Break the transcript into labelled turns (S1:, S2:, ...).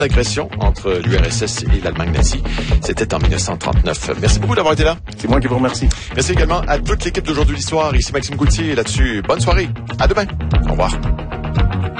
S1: Agression entre l'URSS et l'Allemagne nazie. C'était en 1939. Merci beaucoup d'avoir été là.
S2: C'est moi qui vous remercie.
S1: Merci également à toute l'équipe d'Aujourd'hui l'Histoire. Ici Maxime Gauthier. Là-dessus, bonne soirée. À demain. Au revoir.